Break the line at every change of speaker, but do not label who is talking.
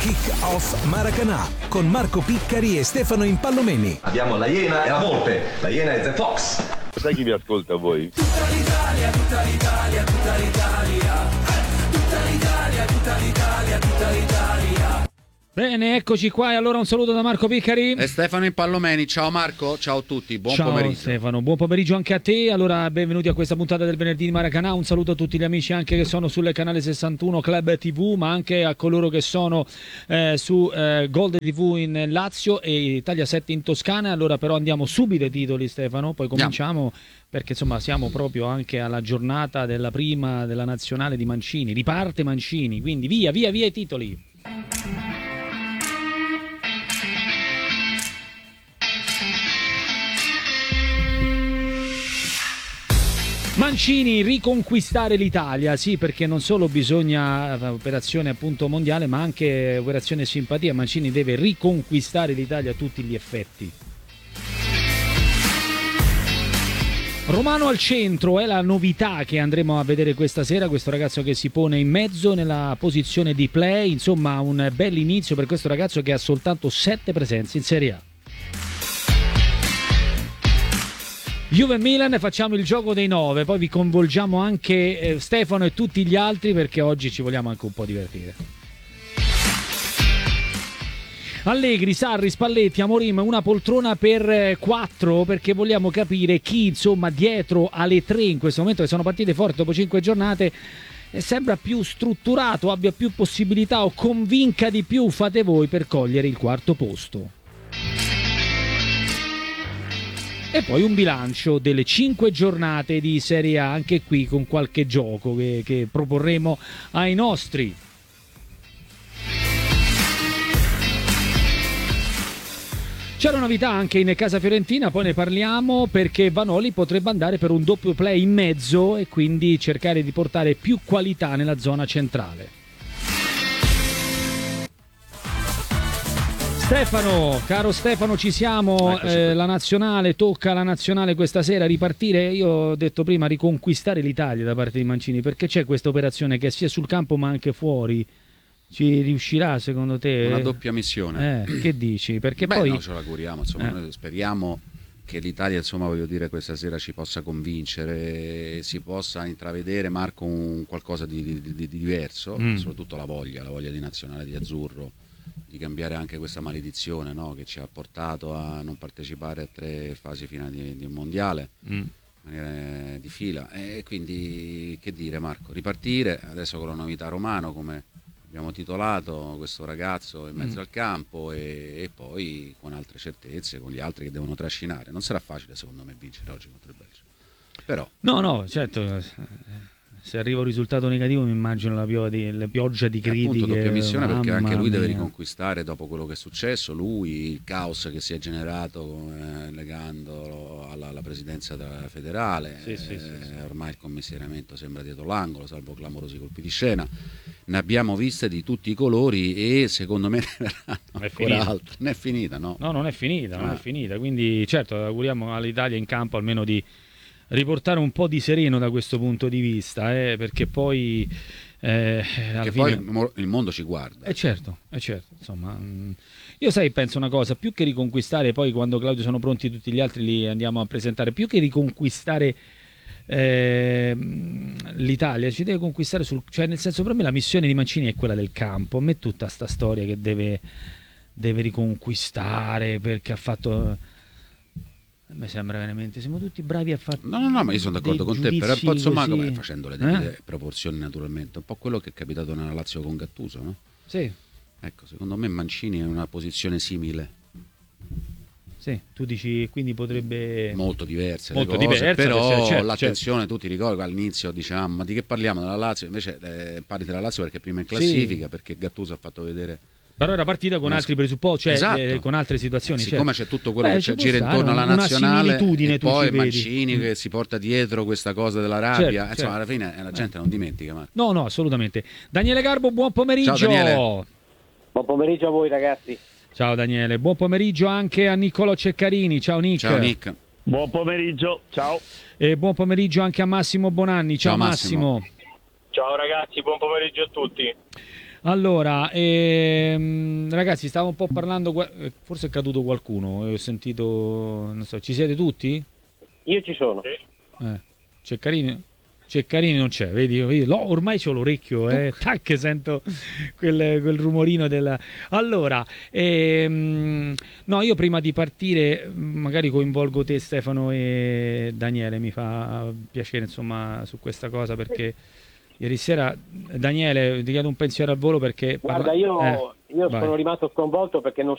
Kick-Off Maracanã con Marco Piccari e Stefano Impallomeni.
Abbiamo la Iena e la Volpe. La Iena è The Fox.
Sai chi vi ascolta voi?
Tutta l'Italia, tutta l'Italia, tutta l'Italia. Tutta l'Italia, tutta l'Italia, tutta l'Italia.
Bene, eccoci qua e allora un saluto da Marco Piccari
e Stefano Impallomeni. Ciao Marco, ciao a tutti, buon pomeriggio.
Ciao Stefano, buon pomeriggio anche a te. Allora, benvenuti a questa puntata del venerdì di Maracanã. Un saluto a tutti gli amici anche che sono sul canale 61 Club TV, ma anche a coloro che sono su Gold TV in Lazio e Italia 7 in Toscana. Allora però andiamo subito ai titoli, Stefano, poi cominciamo perché insomma siamo proprio anche alla giornata della prima della nazionale di Mancini. Riparte Mancini, quindi via i titoli. Mancini, riconquistare l'Italia, sì, perché non solo bisogna operazione appunto mondiale, ma anche operazione simpatia. Mancini deve riconquistare l'Italia a tutti gli effetti. Romano al centro è la novità che andremo a vedere questa sera, questo ragazzo che si pone in mezzo nella posizione di play, insomma un bel inizio per questo ragazzo che ha soltanto 7 presenze in Serie A. Juve Milan, facciamo il gioco dei 9, poi vi coinvolgiamo anche Stefano e tutti gli altri perché oggi ci vogliamo anche un po' divertire. Allegri, Sarri, Spalletti, Amorim, una poltrona per 4 perché vogliamo capire chi insomma dietro alle 3 in questo momento che sono partite forti dopo 5 giornate sembra più strutturato, abbia più possibilità o convinca di più, fate voi per cogliere il quarto posto. E poi un bilancio delle 5 giornate di Serie A, anche qui con qualche gioco che proporremo ai nostri. C'è una novità anche in casa fiorentina, poi ne parliamo perché Vanoli potrebbe andare per un doppio play in mezzo e quindi cercare di portare più qualità nella zona centrale. Stefano, caro Stefano, ci siamo, la nazionale, tocca alla nazionale questa sera ripartire, io ho detto prima riconquistare l'Italia da parte di Mancini, perché c'è questa operazione che sia sul campo ma anche fuori, ci riuscirà secondo te?
Una doppia missione.
Che dici? Perché
beh,
poi...
no, ce l'auguriamo, insomma, noi speriamo che l'Italia, insomma, voglio dire, questa sera ci possa convincere, si possa intravedere, Marco, qualcosa di diverso, soprattutto la voglia di nazionale, di azzurro, di cambiare anche questa maledizione, no? Che ci ha portato a non partecipare a 3 fasi finali di un mondiale di fila e quindi che dire, Marco, ripartire adesso con la novità Romano come abbiamo titolato questo ragazzo in mezzo al campo e poi con altre certezze, con gli altri che devono trascinare. Non sarà facile secondo me vincere oggi contro il Belgio, però
no, certo, se arriva un risultato negativo mi immagino la pioggia di critiche.
Appunto doppia missione perché anche lui deve
mia.
Riconquistare dopo quello che è successo, lui, il caos che si è generato legandolo alla presidenza federale,
sì.
ormai il commissariamento sembra dietro l'angolo, salvo clamorosi colpi di scena. Ne abbiamo viste di tutti i colori e secondo me ne verranno ancora altre. Non è finita, no? No,
non è finita, quindi certo auguriamo all'Italia in campo almeno di riportare un po' di sereno da questo punto di vista, perché poi alla fine...
poi il mondo ci guarda.
Certo, insomma, io penso una cosa, più che riconquistare, poi quando Claudio sono pronti tutti gli altri li andiamo a presentare, più che riconquistare l'Italia ci deve conquistare cioè nel senso, per me la missione di Mancini è quella del campo, a me tutta sta storia che deve riconquistare perché ha fatto... Mi sembra veramente, siamo tutti bravi a fare.
No, ma io sono d'accordo con te, però insomma, facendo le debite proporzioni naturalmente, un po' quello che è capitato nella Lazio con Gattuso, no?
Sì.
Ecco, secondo me Mancini è in una posizione simile.
Sì, tu dici quindi potrebbe...
Molto diverse,
però
certo, l'attenzione, tu ti ricordi all'inizio diciamo, ma di che parliamo della Lazio? Invece parli della Lazio perché prima in classifica, perché Gattuso ha fatto vedere...
Però era partita con altri presupposti, cioè esatto. Con altre situazioni.
Siccome c'è tutto quello che gira intorno alla nazionale e poi Mancini che si porta dietro questa cosa della rabbia, insomma alla fine la gente non dimentica. Marco.
No, assolutamente. Daniele Garbo, buon pomeriggio.
Ciao Daniele.
Buon pomeriggio a voi ragazzi.
Ciao Daniele, buon pomeriggio anche a Niccolò Ceccarini. Ciao Nick.
Ciao Nick.
Buon pomeriggio, ciao.
E buon pomeriggio anche a Massimo Bonanni. Ciao Massimo.
Ciao ragazzi, buon pomeriggio a tutti.
Allora, ragazzi, stavo un po' parlando, forse è caduto qualcuno, ho sentito, non so, ci siete tutti?
Io ci sono.
Ceccarini non c'è, vedi, ormai c'ho l'orecchio, tac, sento quel rumorino della... Allora, no, io prima di partire magari coinvolgo te, Stefano, e Daniele, mi fa piacere insomma su questa cosa, perché ieri sera, Daniele, ti chiedo un pensiero al volo perché...
Guarda, io sono rimasto sconvolto perché non